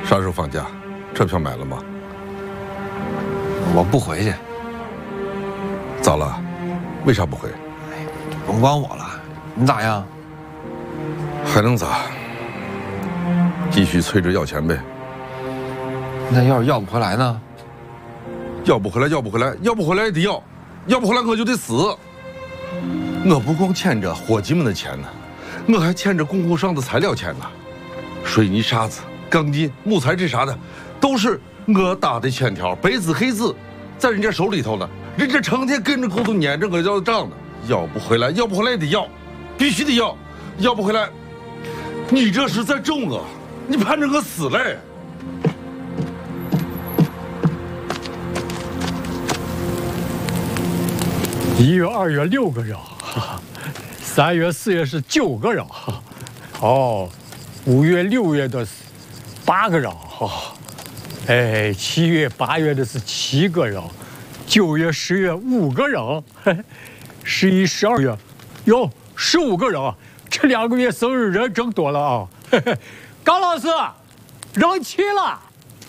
啥时候放假？车票买了吗？ 我不回去。 咋了？为啥不回？ 甭管我了，你咋样？ 还能咋？继续催着要钱呗。 那要是要不回来呢？ 要不回来，要不回来，要不回来也得要，要不回来我就得死。我不光欠着伙计们的钱呢，我还欠着供货商的材料钱呢。水泥、沙子、钢筋、木材这啥的，都是我打的欠条，白纸黑字，在人家手里头呢。人家成天跟着口头撵着我要账呢。要不回来，要不回来也得要，必须得要，要不回来，你这是在咒我，你盼着我死嘞。 1月、2月6个人，3月、4月是9个人，哦，5月、6月的是8个人，哎，7月、8月的是7个人，9月、10月5个人，11、12月哟15个人，这2个月生日人真多了啊！高老师，人齐了。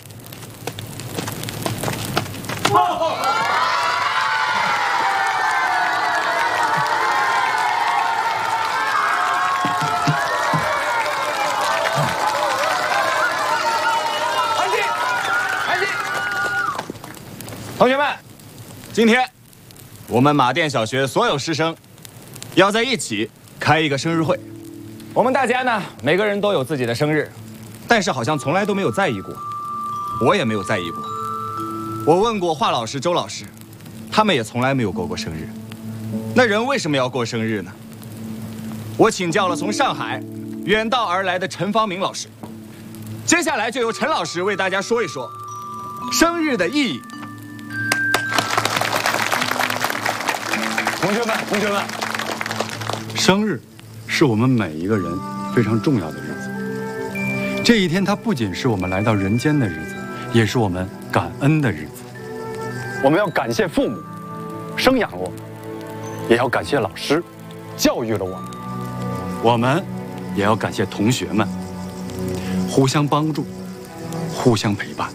同学们，今天我们马甸小学所有师生要在一起开一个生日会。我们大家呢，每个人都有自己的生日，但是好像从来都没有在意过。我也没有在意过。我问过华老师、周老师，他们也从来没有过过生日。那人为什么要过生日呢？我请教了从上海远道而来的陈方明老师。接下来就由陈老师为大家说一说生日的意义。 同学们，生日是我们每一个人非常重要的日子。这一天，它不仅是我们来到人间的日子，也是我们感恩的日子。我们要感谢父母，生养了我们；也要感谢老师，教育了我们。我们也要感谢同学们，互相帮助，互相陪伴。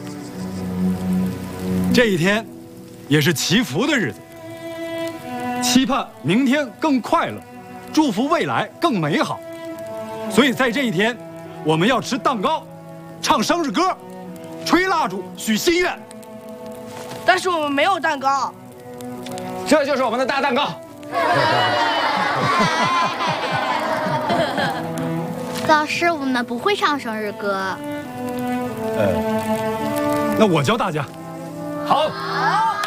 这一天，也是祈福的日子。期盼明天更快乐，祝福未来更美好。所以在这一天，我们要吃蛋糕，唱生日歌，吹蜡烛，许心愿。 但是我们没有蛋糕。 这就是我们的大蛋糕。 老师，我们不会唱生日歌。 那我教大家。 好。